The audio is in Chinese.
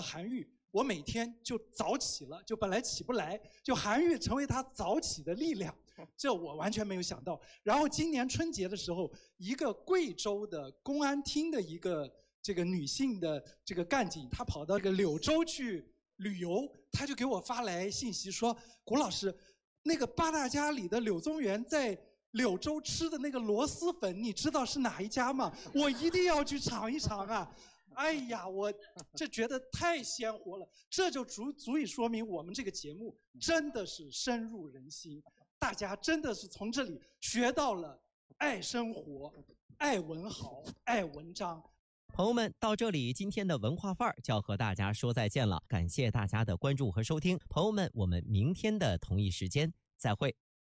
韩愈，我每天就早起了，就本来起不来，就韩愈成为他早起的力量，这我完全没有想到。然后今年春节的时候，一个贵州的公安厅的一个这个女性的这个干警，她跑到这个柳州去旅游，她就给我发来信息说：“谷老师，那个八大家里的柳宗元在柳州吃的那个螺蛳粉，你知道是哪一家吗？我一定要去尝一尝啊！”哎呀，我这觉得太鲜活了，这就足以说明我们这个节目真的是深入人心，大家真的是从这里学到了爱生活、爱文豪、爱文章。 朋友们，到这里，今天的文化范儿就要和大家说再见了。感谢大家的关注和收听，朋友们，我们明天的同一时间再会。